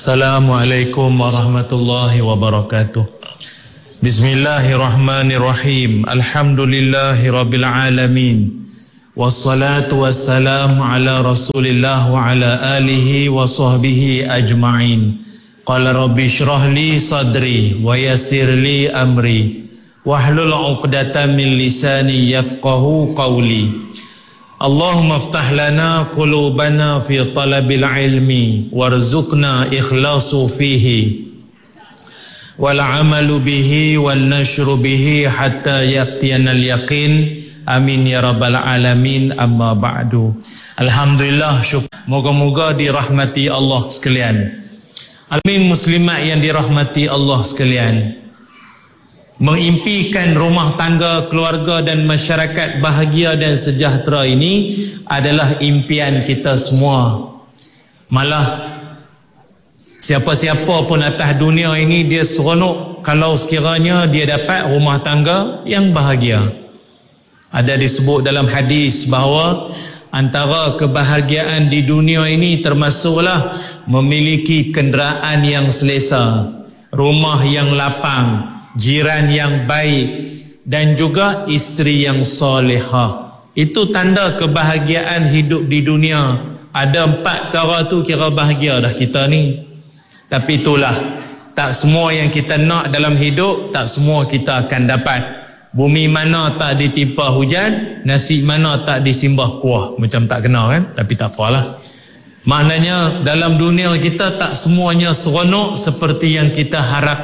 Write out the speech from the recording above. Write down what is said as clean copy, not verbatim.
Assalamualaikum warahmatullahi wabarakatuh. Bismillahirrahmanirrahim. Alhamdulillahi rabbil alamin. Wassalatu wassalamu ala rasulillah wa ala alihi wa sahbihi ajma'in. Qala rabbi syrah li sadri wa yassir li amri wahlul 'uqdatam min lisani yafqahu qawli. Allahumma aftah lana qulubana fi talabil ilmi warzuqna ikhlasu fihi wal amalu bihi wal nashru bihi hatta yaqtiyana al yaqin. Amin ya rabbal alamin. Amma ba'du. Alhamdulillah, syukur. Moga-moga dirahmati Allah sekalian. Alamin muslimat yang dirahmati Allah sekalian. Mengimpikan rumah tangga, keluarga dan masyarakat bahagia dan sejahtera ini adalah impian kita semua. Malah siapa-siapa pun atas dunia ini dia seronok kalau sekiranya dia dapat rumah tangga yang bahagia. Ada disebut dalam hadis bahawa antara kebahagiaan di dunia ini termasuklah memiliki kenderaan yang selesa, rumah yang lapang, jiran yang baik dan juga isteri yang solehah. Itu tanda kebahagiaan hidup di dunia. Ada 4 perkara tu kira bahagia dah kita ni. Tapi itulah, tak semua yang kita nak dalam hidup, tak semua kita akan dapat. Bumi mana tak ditimpa hujan, nasi mana tak disimbah kuah. Macam tak kena kan? Tapi tak apalah. Maknanya dalam dunia kita tak semuanya seronok seperti yang kita harap.